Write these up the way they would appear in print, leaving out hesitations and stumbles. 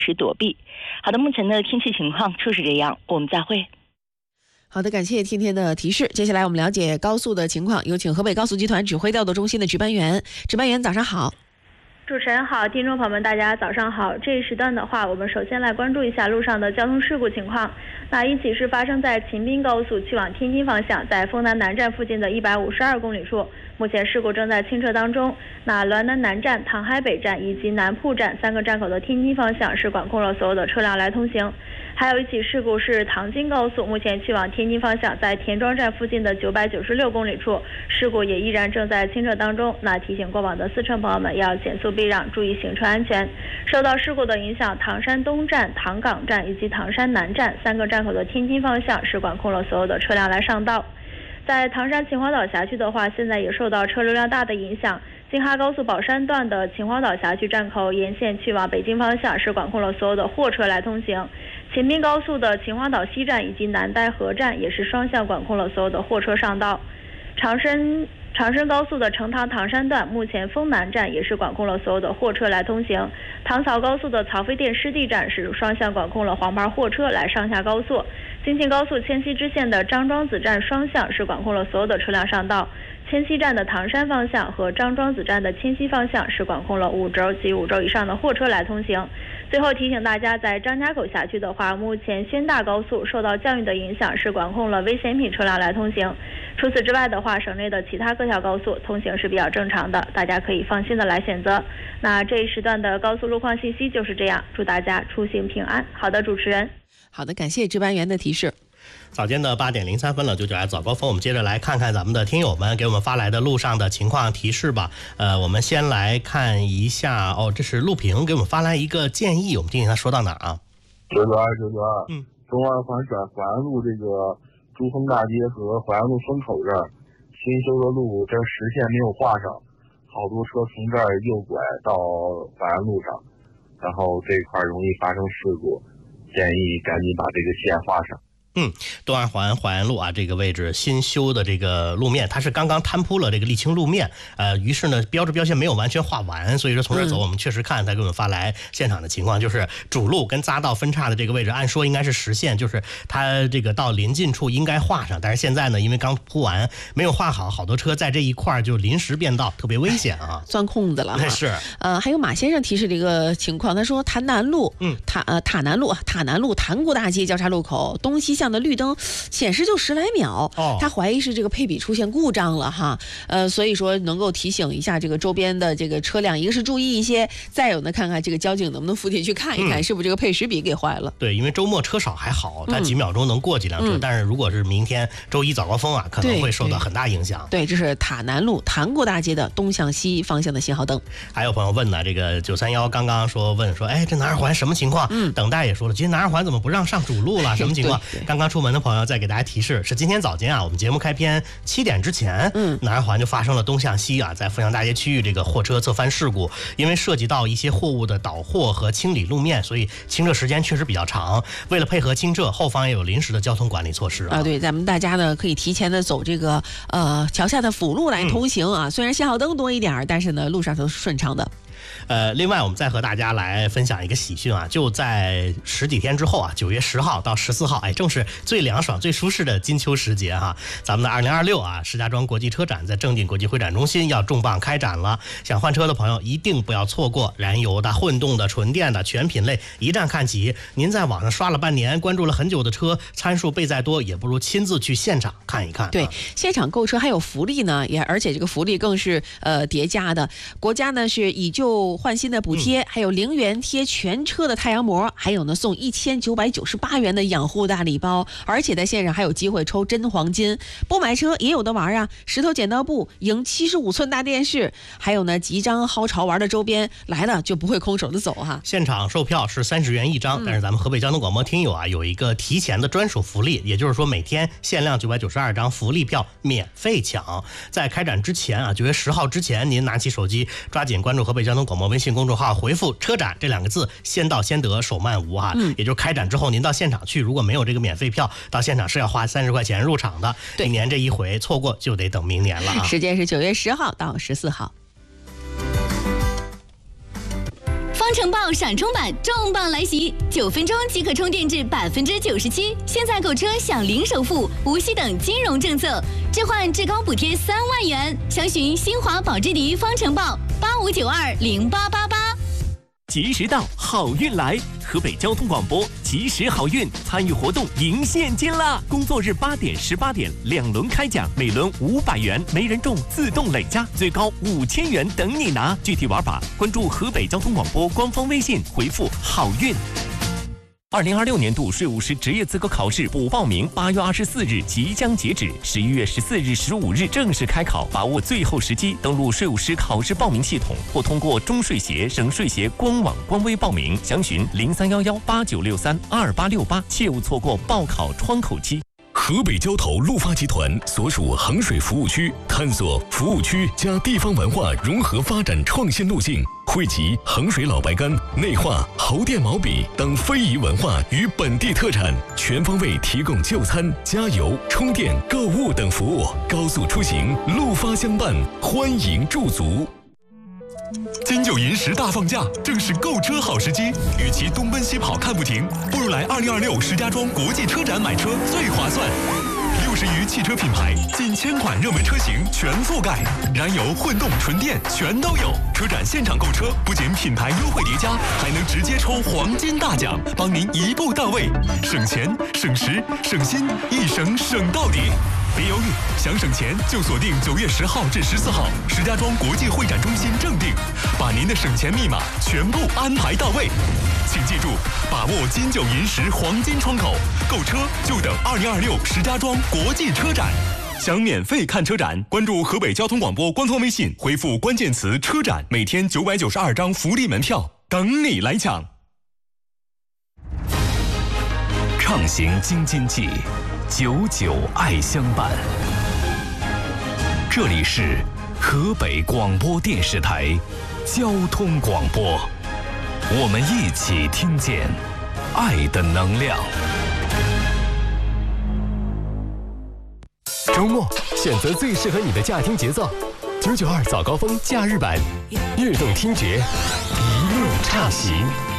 是躲避。好的，目前的天气情况就是这样，我们再会。 好的，感谢天天的提示。接下来我们了解高速的情况，有请河北高速集团指挥调度中心的值班员。值班员早上好。 主持人好，听众朋友们大家早上好。这一时段的话，我们首先来关注一下路上的交通事故情况。那一起是发生在秦滨高速去往天津方向，在丰南南站附近的152公里处，目前事故正在清撤当中。那滦南南站、唐海北站以及南铺站3个站口的天津方向是管控了所有的车辆来通行。还有一起事故是唐京高速，目前去往天津方向，在田庄站附近的996公里处，事故也依然正在清撤当中。那提醒过往的司乘朋友们要减速避让，注意行车安全。受到事故的影响，唐山东站、唐岗站以及唐山南站3个站口的天津方向是管控了所有的车辆来上道。在唐山秦皇岛辖区的话，现在也受到车流量大的影响。京哈高速宝山段的秦皇岛辖区站口沿线去往北京方向是管控了所有的货车来通行。秦滨高速的秦皇岛西站以及南戴河站也是双向管控了所有的货车上道。长深高速的成唐唐山段，目前丰南站也是管控了所有的货车来通行。唐曹高速的曹妃甸湿地站是双向管控了黄牌货车来上下高速。京庆高速迁西支线的张庄子站双向是管控了所有的车辆上道。迁西站的唐山方向和张庄子站的迁西方向是管控了5轴及5轴以上的货车来通行。最后提醒大家，在张家口辖区的话，目前宣大高速受到降雨的影响，是管控了危险品车辆来通行。除此之外的话，省内的其他各条高速通行是比较正常的，大家可以放心的来选择。那这一时段的高速路况信息就是这样，祝大家出行平安。好的，主持人。 好的，感谢值班员的提示。 早间的8点03分了，9来早高峰，我们接着来看看咱们的听友们给我们发来的路上的情况提示吧。我们先来看一下这是陆平给我们发来一个建议，我们听听他说到哪儿啊 ？992，中二环转淮安路这个珠峰大街和淮安路风口这儿新修的路，这实线没有画上，好多车从这儿右拐到淮安路上，然后这一块容易发生事故，建议赶紧把这个线画上。 东二环淮安路啊，这个位置新修的这个路面，它是刚刚摊铺了这个沥青路面，于是呢标志标线没有完全画完，所以说从这儿走，我们确实看他给我们发来现场的情况，就是主路跟匝道分叉的这个位置，按说应该是实线，就是它这个到临近处应该画上，但是现在呢，因为刚铺完没有画好，好多车在这一块就临时变道，特别危险啊， 钻空子了哈。 是。 还有马先生提示这个情况，他说潭南路，塔南路潭沽大街交叉路口东西向的绿灯显示就10来秒，他怀疑是这个配比出现故障了哈，所以说能够提醒一下这个周边的这个车辆，一个是注意一些，再有呢看看这个交警能不能附近去看一看，是不是这个配时比给坏了。 对，因为周末车少还好，它几秒钟能过几辆车，但是如果是明天周一早高峰啊，可能会受到很大影响。 对，这是塔南路潭沽大街的东向西方向的信号灯。 还有朋友问呢，这个931刚刚问说，这南二环什么情况？等待也说了，今天南二环怎么不让上主路了？什么情况？刚刚出门的朋友再给大家提示，是今天早间啊，我们节目开篇7点之前，南二环就发生了东向西啊，在富阳大街区域这个货车侧翻事故，因为涉及到一些货物的倒货和清理路面，所以清撤时间确实比较长。为了配合清撤，后方也有临时的交通管理措施啊。 对，咱们大家呢可以提前的走这个桥下的辅路来通行啊，虽然信号灯多一点，但是呢路上都是顺畅的。 另外我们再和大家来分享一个喜讯啊，就在10几天之后啊，9月10号到14号，正是最凉爽最舒适的金秋时节哈。咱们的2026啊，石家庄国际车展在正定国际会展中心要重磅开展了，想换车的朋友一定不要错过，燃油的、混动的、纯电的全品类一站看齐。您在网上刷了半年，关注了很久的车，参数备再多，也不如亲自去现场看一看。 对，现场购车还有福利呢，而且这个福利更是叠加的，国家呢是以旧换新的补贴，还有0元贴全车的太阳膜，还有呢送1998元的养护大礼包，而且在线上还有机会抽真黄金。不买车也有的玩啊，石头剪刀布赢75寸大电视，还有呢集章薅潮玩的周边，来了就不会空手的走哈。 现场售票是30元一张，但是咱们河北交通广播听友啊有一个提前的专属福利，也就是说每天限量992张福利票免费抢。在开展之前啊，9月10号之前，您拿起手机抓紧关注河北交通广播微信公众号，回复车展这2个字，先到先得，手慢无啊。也就是开展之后您到现场去，如果没有这个免费票，到现场是要花30块钱入场的。一年这一回，错过就得等明年了啊。 时间是9月10号到14号。 方程豹闪充版重磅来袭，9分钟即可充电至97%。现在购车享零首付、无息等金融政策，置换至高补贴3万元。详询新华保之迪方程豹85920888。 及时到，好运来！河北交通广播及时好运参与活动赢现金啦！工作日8点、18点2轮开奖，每轮500元，没人中自动累加，最高5000元等你拿。具体玩法关注河北交通广播官方微信，回复好运。2026年度税务师职业资格考试补报名8月24日即将截止，11月14日、15日正式开考，把握最后时机，登录税务师考试报名系统或通过中税协、省税协官网官微报名，详询031189632868，切勿错过报考窗口期。 河北交投陆发集团所属衡水服务区探索服务区加地方文化融合发展创新路径，汇集衡水老白干、内化、侯店毛笔等非遗文化与本地特产，全方位提供就餐、加油、充电、购物等服务。高速出行，陆发相伴，欢迎驻足。金九银十大放假，正是购车好时机。与其东奔西跑看不停，不如来2026石家庄国际车展买车最划算。60余汽车品牌，近1000款热门车型全覆盖，燃油、混动、纯电全都有。车展现场购车，不仅品牌优惠叠加，还能直接抽黄金大奖，帮您一步到位，省钱、省时、省心，一省省到底。别犹豫，想省钱就锁定9月10号至14号石家庄国际会展中心正定，把您的省钱密码全部安排到位。请记住，把握金九银十黄金窗口，购车就等2026石家庄国际车展。想免费看车展，关注河北交通广播官方微信，回复关键词车展，每天992张福利门票等你来抢。 畅行京津冀，久久爱相伴。这里是河北广播电视台交通广播，我们一起听见爱的能量。 周末选择最适合你的驾听节奏，992早高峰假日版，悦动听觉，一路畅行。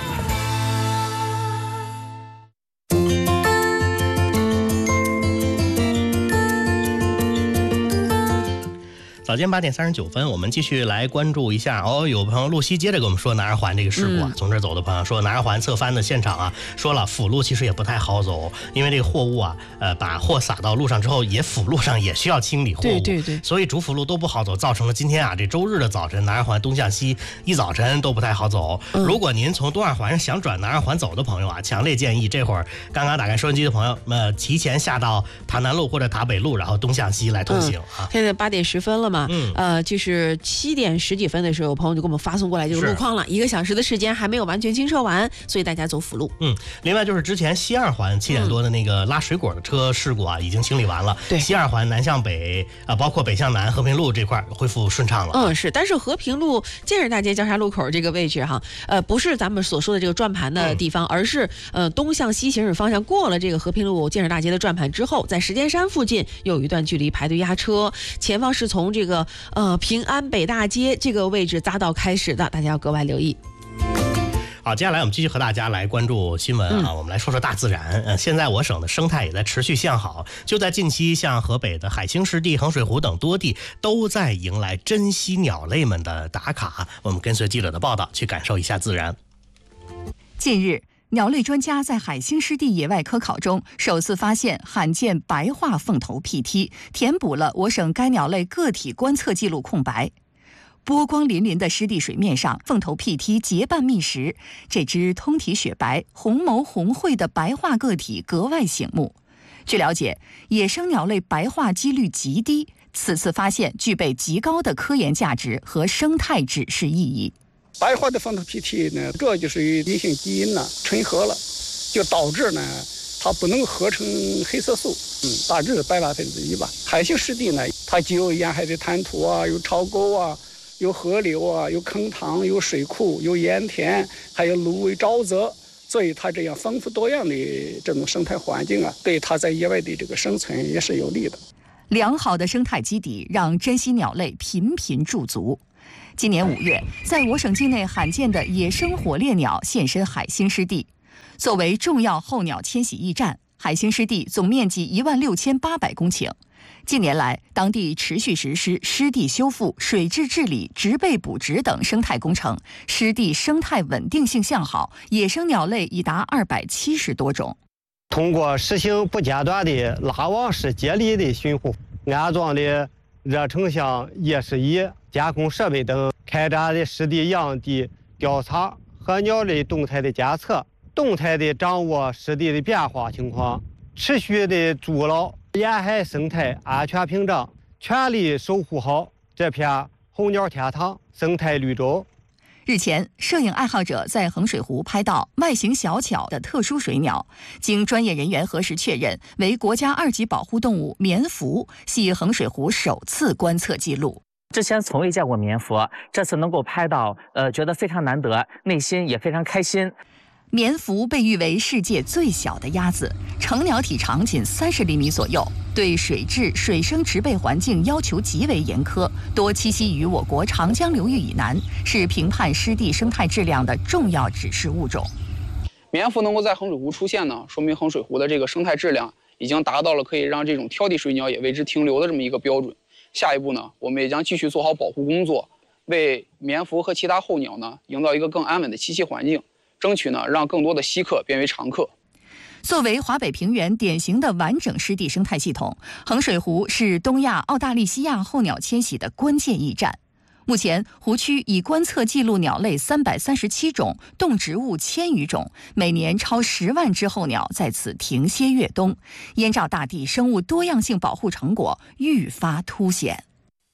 早间8点39分，我们继续来关注一下哦。有朋友露西接着跟我们说南二环这个事故啊，从这儿走的朋友说南二环侧翻的现场啊，说了辅路其实也不太好走，因为这个货物啊，把货撒到路上之后，辅路上也需要清理货物， 对， 所以主辅路都不好走，造成了今天啊这周日的早晨南二环东向西一早晨都不太好走。如果您从东二环想转南二环走的朋友啊，强烈建议这会儿刚刚打开收音机的朋友，提前下到塔南路或者塔北路，然后东向西来通行啊。 现在8点10分了嘛，就是7点10几分的时候，朋友就给我们发送过来这个路况了，1个小时的时间还没有完全清撤完，所以大家走辅路。 另外就是之前西二环7点多的那个拉水果的车事故啊，已经清理完了。对，西二环南向北包括北向南和平路这块恢复顺畅了。 是，但是和平路建设大街交叉路口这个位置哈，不是咱们所说的这个转盘的地方，而是东向西行驶方向过了这个和平路建设大街的转盘之后，在时间山附近有一段距离排队压车，前方是从这个平安北大街这个位置匝道开始的，大家要格外留意。 好，接下来我们继续和大家来关注新闻啊，我们来说说大自然。现在我省的生态也在持续向好，就在近期，像河北的海清湿地、衡水湖等多地都在迎来珍稀鸟类们的打卡。我们跟随记者的报道，去感受一下自然。 近日，鸟类专家在海清湿地野外科考中首次发现罕见白化凤头屁踢，填补了我省该鸟类个体观测记录空白。波光粼粼的湿地水面上，凤头屁踢结伴觅食。这只通体雪白、红眸红喙的白化个体格外醒目。据了解，野生鸟类白化几率极低，此次发现具备极高的科研价值和生态指示意义。 白化的凤头屁踢呢，这就是隐性基因呢沉合了，就导致呢它不能合成黑色素，大致是白蜡分子1吧。海清湿地呢，它既有沿海的滩涂啊，有潮沟啊，有河流啊，有坑塘，有水库，有盐田，还有芦苇沼泽，所以它这样丰富多样的这种生态环境啊，对它在野外的这个生存也是有利的。 良好的生态基底让珍稀鸟类频频驻足。 今年5月，在我省境内罕见的野生火烈鸟现身海兴湿地。作为重要候鸟迁徙驿站，海兴湿地总面积16800公顷。近年来，当地持续实施湿地修复、水质治理、植被补植等生态工程，湿地生态稳定性向好，野生鸟类已达270多种。 通过实行不间断的拉网式接力的巡护，安装的热成像夜视仪、监控设备等，开展的湿地养地调查和鸟类动态的监测，动态的掌握湿地的变化情况，持续的筑牢沿海生态安全屏障，全力守护好这片候鸟天堂生态绿洲。 日前，摄影爱好者在衡水湖拍到外形小巧的特殊水鸟，经专业人员核实确认为国家2级保护动物棉茯，系衡水湖首次观测记录。 之前从未见过棉茯，这次能够拍到，觉得非常难得，内心也非常开心。 棉茯被誉为世界最小的鸭子，成鸟体长仅30厘米左右，对水质、水生植被环境要求极为严苛，多栖息于我国长江流域以南，是评判湿地生态质量的重要指示物种。 棉茯能够在衡水湖出现呢，说明衡水湖的这个生态质量已经达到了可以让这种挑剔水鸟也为之停留的这么一个标准。下一步呢，我们也将继续做好保护工作，为棉茯和其他候鸟呢营造一个更安稳的栖息环境。争取呢，让更多的稀客变为常客。 作为华北平原典型的完整湿地生态系统，衡水湖是东亚、澳大利西亚候鸟迁徙的关键驿站。目前，湖区已观测记录鸟类337种，动植物1000余种，每年超10万只候鸟在此停歇越冬，燕赵大地生物多样性保护成果愈发凸显。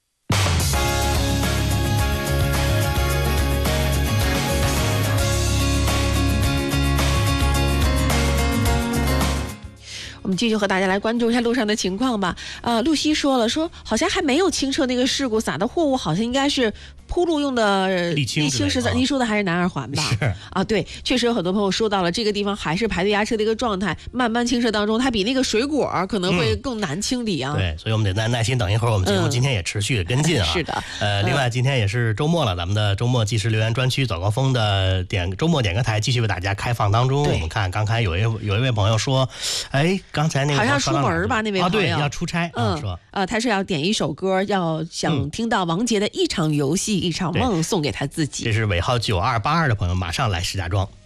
我们继续和大家来关注一下路上的情况吧。露西说好像还没有清澈那个事故，撒的货物好像应该是铺路用的沥青石子。您说的还是南二环吧？ 是啊，对，确实有很多朋友说到了这个地方还是排队压车的一个状态，慢慢清澈当中，它比那个水果可能会更难清理啊。 对，所以我们得耐心等一会儿，我们节目今天也持续跟进啊。 是的。 另外今天也是周末了，咱们的周末即时留言专区早高峰的周末点歌台继续为大家开放当中。我们看刚才有一位朋友说，哎，刚才那个好像出门吧，那位朋友对，要出差。说他是要点一首歌，想听到王杰的一场游戏一场梦送给他自己。 这是尾号9282的朋友，马上来石家庄。